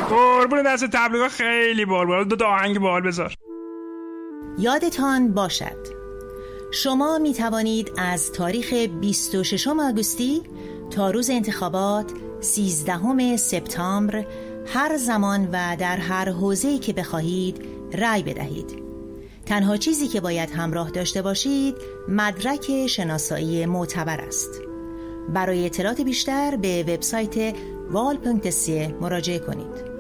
قربون دست تبلیغات خیلی بال دو تا آهنگ بال بذار. یادتان باشد شما می توانید از تاریخ 26 آگوستی تا روز انتخابات 13 سپتامبر هر زمان و در هر حوزه‌ای که بخواهید رأی بدهید. تنها چیزی که باید همراه داشته باشید مدرک شناسایی معتبر است. برای اطلاعات بیشتر به وبسایت val.ca مراجعه کنید.